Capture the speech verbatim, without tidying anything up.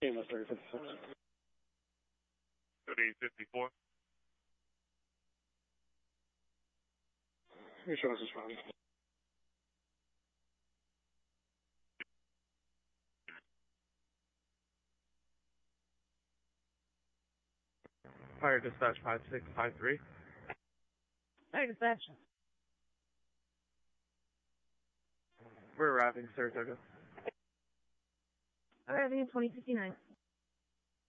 K M S thirty fifty-six. thirty fifty-four. Your choice is fine. Fire dispatch five six five three. Fire dispatch. We're arriving, Saratoga. Arriving at twenty fifty-nine.